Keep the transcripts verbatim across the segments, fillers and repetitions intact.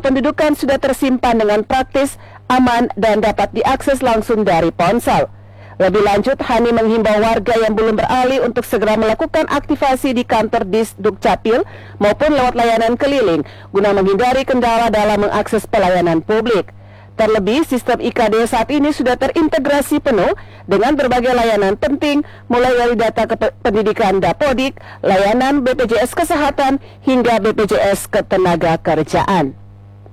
Pendudukan sudah tersimpan dengan praktis, aman, dan dapat diakses langsung dari ponsel. Lebih lanjut, Hani menghimbau warga yang belum beralih untuk segera melakukan aktivasi di kantor Disduk Capil maupun lewat layanan keliling guna menghindari kendala dalam mengakses pelayanan publik. Terlebih, sistem I K D saat ini sudah terintegrasi penuh dengan berbagai layanan penting, mulai dari data kependidikan Dapodik, layanan B P J S Kesehatan, hingga B P J S Ketenagakerjaan.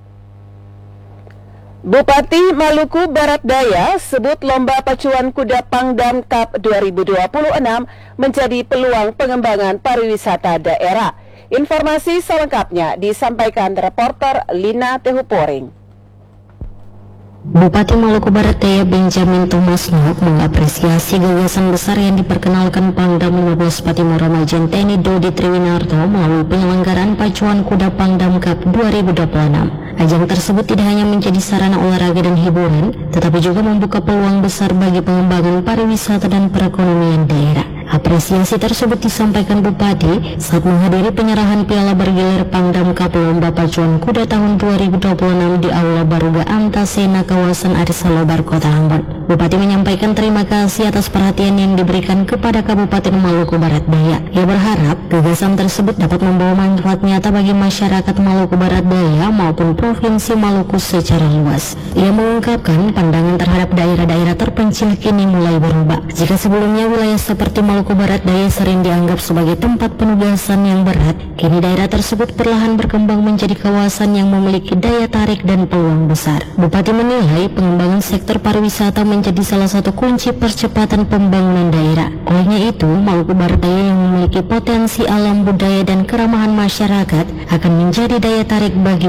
Bupati Maluku Barat Daya sebut lomba pacuan kuda Pangdam Cup dua ribu dua puluh enam menjadi peluang pengembangan pariwisata daerah. Informasi selengkapnya disampaikan reporter Lina Tehuporing. Bupati Maluku Barat Daya Benjamin Thomas Nok mengapresiasi gagasan besar yang diperkenalkan Pangdam lima belas Patimura Majen T N I Dodi Triwinarto melalui penyelenggaraan pacuan kuda Pangdam Cup dua ribu dua puluh enam. Ajang tersebut tidak hanya menjadi sarana olahraga dan hiburan, tetapi juga membuka peluang besar bagi pengembangan pariwisata dan perekonomian daerah. Apresiasi tersebut disampaikan Bupati saat menghadiri penyerahan piala bergilir Pangdam Cup Lomba Pacuan Kuda tahun dua ribu dua puluh enam di Aula Baruga Antasena kawasan Arisalobar, Kota Ambon. Bupati menyampaikan terima kasih atas perhatian yang diberikan kepada Kabupaten Maluku Barat Daya. Ia berharap gagasan tersebut dapat membawa manfaat nyata bagi masyarakat Maluku Barat Daya maupun Provinsi Maluku secara luas. Ia mengungkapkan pandangan terhadap daerah-daerah terpencil kini mulai berubah. Jika sebelumnya wilayah seperti Maluku Barat Daya sering dianggap sebagai tempat penugasan yang berat, kini daerah tersebut perlahan berkembang menjadi kawasan yang memiliki daya tarik dan peluang besar. Bupati menilai pengembangan sektor pariwisata menjadi salah satu kunci percepatan pembangunan daerah. Olehnya itu, Maluku Barat Daya yang memiliki potensi alam budaya dan keramahan masyarakat akan menjadi daya tarik bagi